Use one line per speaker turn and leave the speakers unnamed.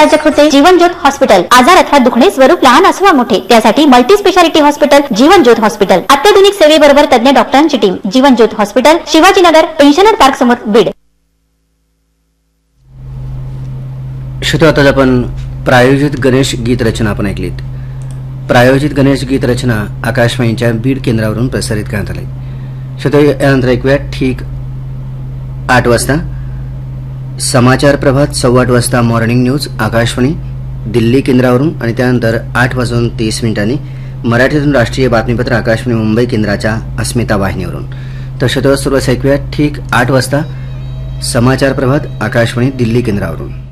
प्रायोजक होते जीवन ज्योत हॉस्पिटल। आजार अथवा दुखणे स्वरूप लहान असो वा मोठे त्यासाठी मल्टी स्पेशालिटी हॉस्पिटल जीवन ज्योत हॉस्पिटल। अत्याधुनिक सेवेबरोबर तज्ञ डॉक्टरांची टीम। जीवन ज्योत हॉस्पिटल, शिवाजीनगर, पेन्शनर पार्क समोर, बीड।
श्रोते, आपण प्रायोजित गणेश गीत रचना आपण ऐकलीत। प्रायोजित गणेश गीत रचना आकाशवाणीच्या बीड केंद्रावरून प्रसारित करण्यात आली। श्रोते, यानंतर ऐकूया ठीक 8 वाजता समाचार प्रभात, 8:15 वाजता मॉर्निंग न्यूज आकाशवाणी दिल्ली केंद्रावरून आणि त्यानंतर 8:30 मराठीतून राष्ट्रीय बातमीपत्र आकाशवाणी मुंबई केंद्राच्या अस्मिता वाहिनीवरून। तर श्रोते, सुरुवात ऐकूया ठीक 8 वाजता समाचार प्रभात आकाशवाणी दिल्ली केंद्रावरून।